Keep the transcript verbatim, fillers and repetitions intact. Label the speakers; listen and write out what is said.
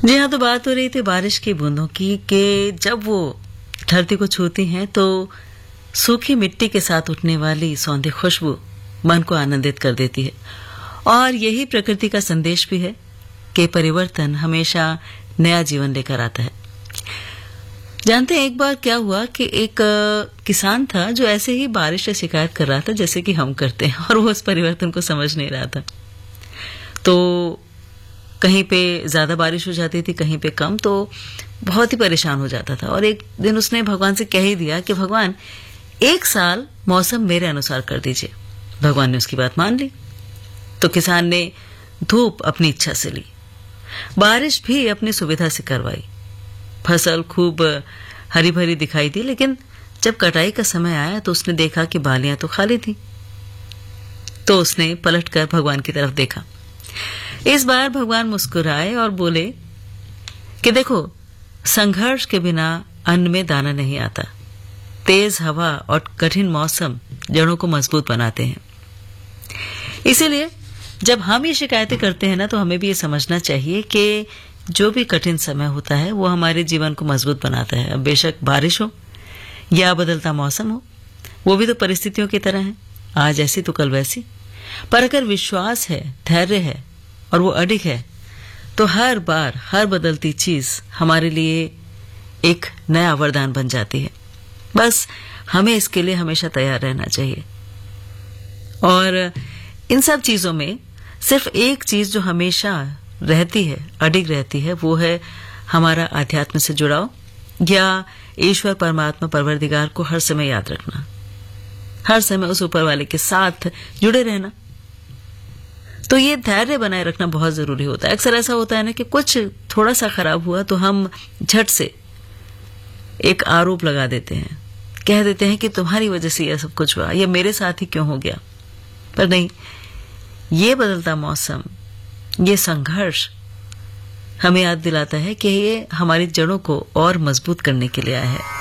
Speaker 1: जी हाँ, तो बात हो रही थी बारिश की बूंदों की कि जब वो धरती को छूती हैं तो सूखी मिट्टी के साथ उठने वाली सौंधी खुशबू मन को आनंदित कर देती है। और यही प्रकृति का संदेश भी है कि परिवर्तन हमेशा नया जीवन लेकर आता है। जानते हैं एक बार क्या हुआ कि एक किसान था जो ऐसे ही बारिश से शिकायत कर रहा था जैसे कि हम करते हैं, और वो उस परिवर्तन को समझ नहीं रहा था। तो कहीं पे ज्यादा बारिश हो जाती थी, कहीं पे कम, तो बहुत ही परेशान हो जाता था। और एक दिन उसने भगवान से कह ही दिया कि भगवान एक साल मौसम मेरे अनुसार कर दीजिए। भगवान ने उसकी बात मान ली। तो किसान ने धूप अपनी इच्छा से ली, बारिश भी अपनी सुविधा से करवाई। फसल खूब हरी भरी दिखाई दी, लेकिन जब कटाई का समय आया तो उसने देखा कि बालियां तो खाली थी। तो उसने पलटकर भगवान की तरफ देखा। इस बार भगवान मुस्कुराए और बोले कि देखो, संघर्ष के बिना अन्न में दाना नहीं आता। तेज हवा और कठिन मौसम जड़ों को मजबूत बनाते हैं। इसीलिए जब हम ये शिकायतें करते हैं ना, तो हमें भी ये समझना चाहिए कि जो भी कठिन समय होता है वो हमारे जीवन को मजबूत बनाता है। अब बेशक बारिश हो या बदलता मौसम हो, वो भी तो परिस्थितियों की तरह है, आज ऐसी तो कल वैसी। पर अगर विश्वास है, धैर्य है और वो अडिग है, तो हर बार हर बदलती चीज हमारे लिए एक नया वरदान बन जाती है। बस हमें इसके लिए हमेशा तैयार रहना चाहिए। और इन सब चीजों में सिर्फ एक चीज जो हमेशा रहती है, अडिग रहती है, वो है हमारा आध्यात्म से जुड़ाव, या ईश्वर परमात्मा परवरदिगार को हर समय याद रखना, हर समय उस ऊपर वाले के साथ जुड़े रहना। तो ये धैर्य बनाए रखना बहुत जरूरी होता है। अक्सर ऐसा होता है ना कि कुछ थोड़ा सा खराब हुआ तो हम झट से एक आरोप लगा देते हैं, कह देते हैं कि तुम्हारी वजह से यह सब कुछ हुआ, ये मेरे साथ ही क्यों हो गया। पर नहीं, ये बदलता मौसम, ये संघर्ष हमें याद दिलाता है कि ये हमारी जड़ों को और मजबूत करने के लिए आया है।